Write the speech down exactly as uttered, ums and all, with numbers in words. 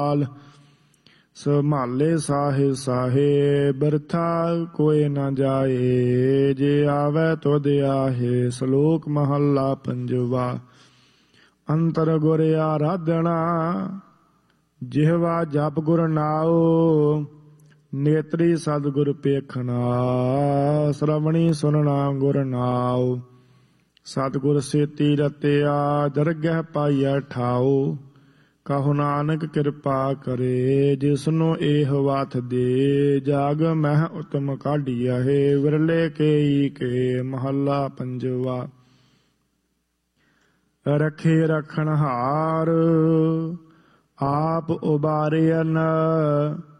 ਸੰਭਾਲੇ ਸਾਹੇ ਸਾਹੇ ਬਿਰਥਾ ਕੋਇ ਨਾ ਜਾਏ। ਜੇ ਆਵੈ ਤੁਧ ਆਹੇ। ਸ਼ਲੋਕ ਮਹੱਲਾ ਪੰਜਵਾ। ਅੰਤਰ ਗੁਰ ਆਰਾਧਨਾ ਜਿਹਵਾ ਜਪ ਗੁਰ ਨਾਉ। ਨੇਤਰੀ ਸਤਿਗੁਰ ਪੇਖਣਾ ਸ਼ਰਵਣੀ ਸੁਨਣਾ ਗੁਰ ਨਾਉ। ਸਤਿਗੁਰ ਸੇਤੀ ਰਤਿਆ ਦਰਗਹਿ ਪਾਈਐ ਠਾਉ। ਕਹੋ ਨਾਨਕ ਕਿਰਪਾ ਕਰੇ ਜਿਸਨੂੰ ਇਹ ਵਾਥ ਦੇ। ਜਾਗ ਮਹਿ ਉਤਮ ਕਾਢੀਐ ਵਿਰਲੇ ਕੇਈ ਕੇ। ਮਹੱਲਾ ਪੰਜਵਾ। ਰਖੇ ਰਖਣਹਾਰ ਆਪ ਉਬਾਰਿਅਨ